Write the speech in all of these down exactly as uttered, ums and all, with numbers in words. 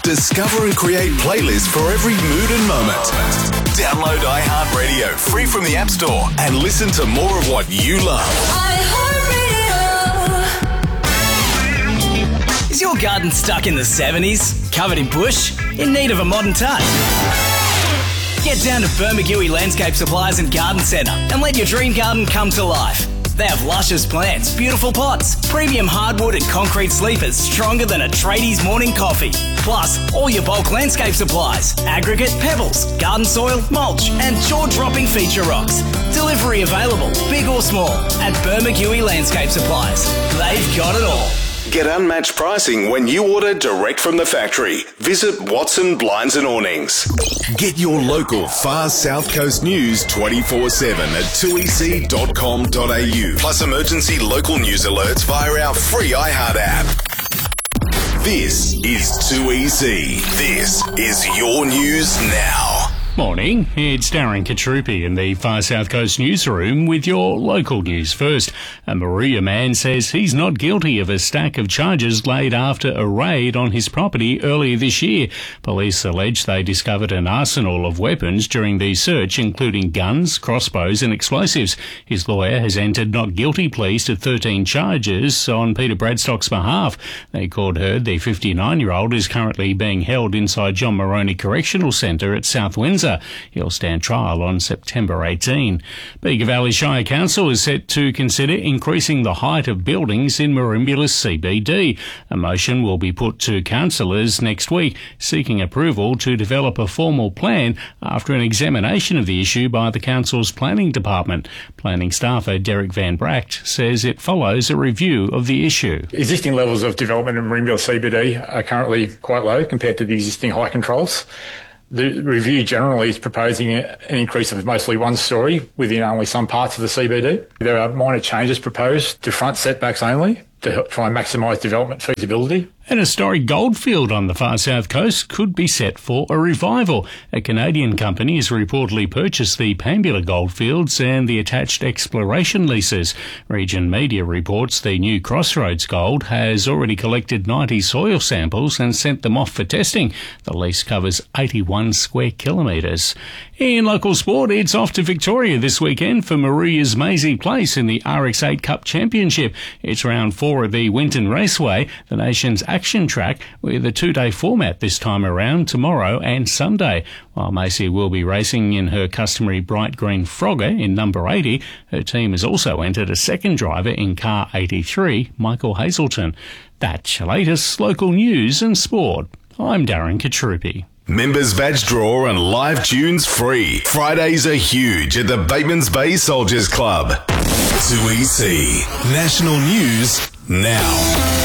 Discover and create playlists for every mood and moment. Download iHeartRadio free from the App Store and listen to more of what you love. iHeartRadio. Is your garden stuck in the seventies? Covered in bush? In need of a modern touch? Get down to Bermagui Landscape Supplies and Garden Centre and let your dream garden come to life. They have luscious plants, beautiful pots, premium hardwood and concrete sleepers stronger than a tradie's morning coffee. Plus, all your bulk landscape supplies, aggregate, pebbles, garden soil, mulch and jaw-dropping feature rocks. Delivery available, big or small, at Bermagui Landscape Supplies. They've got it all. Get unmatched pricing when you order direct from the factory. Visit Watson Blinds and Awnings. Get your local Far South Coast news twenty-four seven at two e c dot com dot a u. Plus emergency local news alerts via our free iHeart app. This is two E C. This is your news now. Morning, it's Darren Katrupi in the Far South Coast newsroom with your local news first. A Maruya man says he's not guilty of a stack of charges laid after a raid on his property earlier this year. Police allege they discovered an arsenal of weapons during the search, including guns, crossbows and explosives. His lawyer has entered not guilty pleas to thirteen charges on Peter Bradstock's behalf. The court heard the fifty-nine-year-old is currently being held inside John Moroney Correctional Centre at South Windsor. He'll stand trial on September eighteenth. Bega Valley Shire Council is set to consider increasing the height of buildings in Merimbula's C B D. A motion will be put to councillors next week, seeking approval to develop a formal plan after an examination of the issue by the council's planning department. Planning staffer Derek Van Bracht says it follows a review of the issue. Existing levels of development in Merimbula C B D are currently quite low compared to the existing height controls. The review generally is proposing an increase of mostly one storey within only some parts of the C B D. There are minor changes proposed to front setbacks only to help try and maximise development feasibility. An historic goldfield on the far south coast could be set for a revival. A Canadian company has reportedly purchased the Pambula goldfields and the attached exploration leases. Region Media reports the new Crossroads Gold has already collected ninety soil samples and sent them off for testing. The lease covers eighty-one square kilometres. In local sport, it's off to Victoria this weekend for Maruya's Maisie Place in the R X eight Cup Championship. It's round four of the Winton Raceway, the nation's action track, with a two-day format this time around, tomorrow and Sunday. While Maisie will be racing in her customary bright green Frogger in number eighty, her team has also entered a second driver in car eighty-three, Michael Hazelton. That's your latest local news and sport. I'm Darren Katrupi. Members badge draw and live tunes free. Fridays are huge at the Batemans Bay Soldiers Club. two E C. National News now.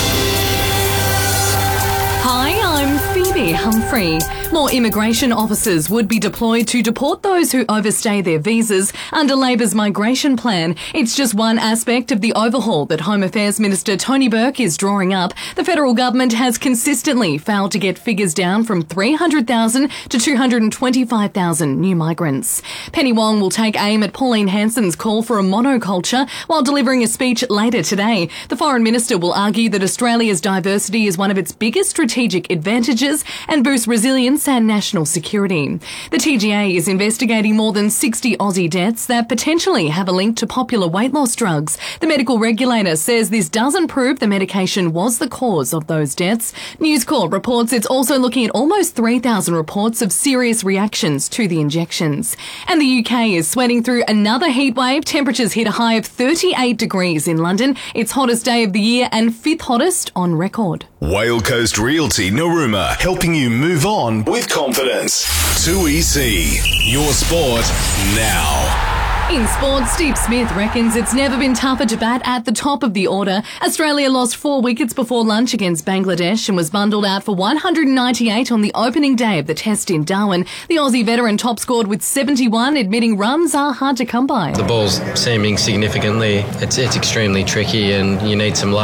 Hi, I'm Phoebe Humphrey. More immigration officers would be deployed to deport those who overstay their visas under Labor's migration plan. It's just one aspect of the overhaul that Home Affairs Minister Tony Burke is drawing up. The federal government has consistently failed to get figures down from three hundred thousand to two hundred twenty-five thousand new migrants. Penny Wong will take aim at Pauline Hanson's call for a monoculture while delivering a speech later today. The Foreign Minister will argue that Australia's diversity is one of its biggest strategic advantages and boosts resilience and national security. The T G A is investigating more than sixty Aussie deaths that potentially have a link to popular weight loss drugs. The medical regulator says this doesn't prove the medication was the cause of those deaths. News Corp reports it's also looking at almost three thousand reports of serious reactions to the injections. And the U K is sweating through another heatwave. Temperatures hit a high of thirty-eight degrees in London. Its hottest day of the year and fifth hottest on record. Whale Coast Realty Narooma, helping you move on with confidence. two E C. Your sport now. In sports, Steve Smith reckons it's never been tougher to bat at the top of the order. Australia lost four wickets before lunch against Bangladesh and was bundled out for one hundred ninety-eight on the opening day of the test in Darwin. The Aussie veteran top scored with seventy-one, admitting runs are hard to come by. The ball's seeming significantly, it's, it's extremely tricky and you need some luck.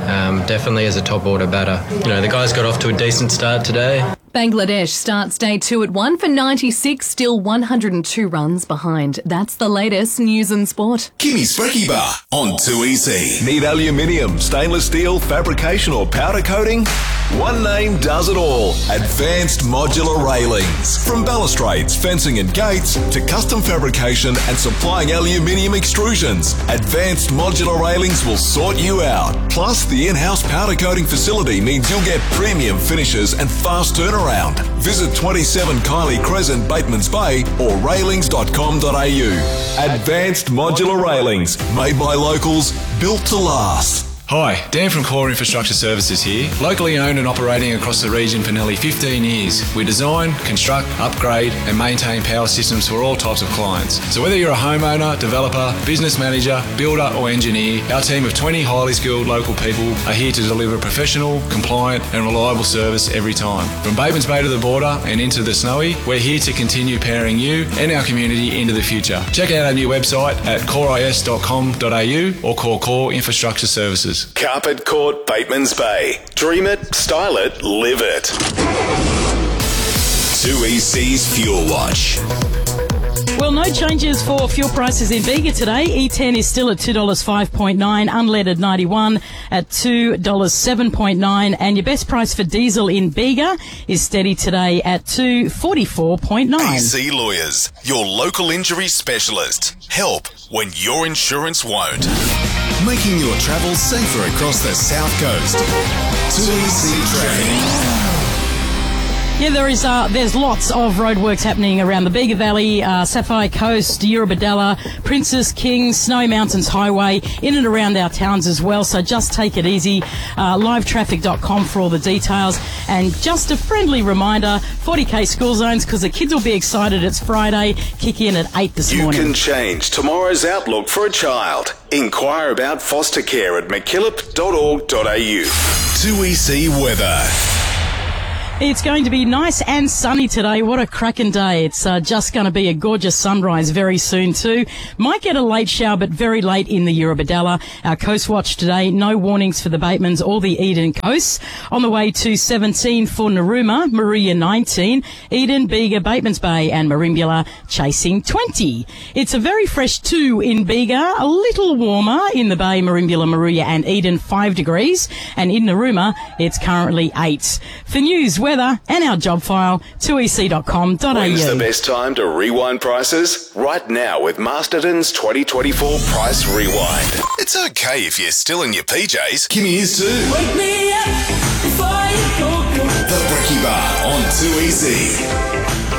um, definitely as a top order batter. You know, the guys got off to a decent start today. Bangladesh starts day two at one for ninety-six, still one hundred two runs behind. That's the latest news and sport. Kimmy's Brekkie Bar on two E C. Need aluminium, stainless steel, fabrication or powder coating? One name does it all. Advanced Modular Railings. From balustrades, fencing and gates to custom fabrication and supplying aluminium extrusions, Advanced Modular Railings will sort you out. Plus, the in-house powder coating facility means you'll get premium finishes and fast turnaround. Visit twenty-seven Kylie Crescent, Batemans Bay or railings dot com dot a u. Advanced Modular Railings, made by locals, built to last. Hi, Dan from Core Infrastructure Services here. Locally owned and operating across the region for nearly fifteen years. We design, construct, upgrade and maintain power systems for all types of clients. So whether you're a homeowner, developer, business manager, builder or engineer, our team of twenty highly skilled local people are here to deliver professional, compliant and reliable service every time. From Batemans Bay to the border and into the Snowy, we're here to continue powering you and our community into the future. Check out our new website at core is dot com dot a u or call Core Infrastructure Services. Carpet Court, Batemans Bay. Dream it, style it, live it. two E C's Fuel Watch. Well, no changes for fuel prices in Bega today. E ten is still at two dollars five point nine, unleaded ninety-one at two dollars seven point nine, and your best price for diesel in Bega is steady today at two dollars forty-four point nine. E C Lawyers, your local injury specialist. Help when your insurance won't. Making your travel safer across the South Coast. two E C Traffic. Yeah, there is. Uh, there's lots of roadworks happening around the Bega Valley, uh, Sapphire Coast, Eurobodalla, Princess, Kings, Snowy Mountains Highway, in and around our towns as well. So just take it easy. Uh, live traffic dot com for all the details. And just a friendly reminder, forty K school zones, because the kids will be excited. It's Friday, kick in at eight this you morning. You can change tomorrow's outlook for a child. Inquire about foster care at mckillop dot org dot a u. two E C weather. It's going to be nice and sunny today. What a cracking day. It's uh, just going to be a gorgeous sunrise very soon too. Might get a late shower, but very late in the Eurobodalla. Our coast watch today, no warnings for the Batemans or the Eden coasts. On the way to seventeen for Narooma, Maria nineteen, Eden, Bega, Batemans Bay and Merimbula chasing twenty. It's a very fresh two in Bega, a little warmer in the Bay, Merimbula, Maria and Eden, five degrees. And in Narooma, it's currently eight. For news, weather and our job file, two e c dot com dot a u. When's the best time to rewind prices? Right now with Masterton's twenty twenty-four Price Rewind. It's okay if you're still in your P Js. Kimmy is too. Wake me up before you go. The Brekkie Bar on two E C.